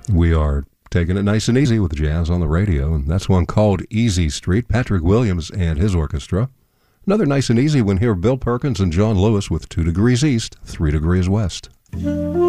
We are taking it nice and easy with jazz on the radio, and that's one called Easy Street, Patrick Williams and his orchestra. Another nice and easy one here, Bill Perkins and John Lewis with 2 Degrees East, 3 Degrees West.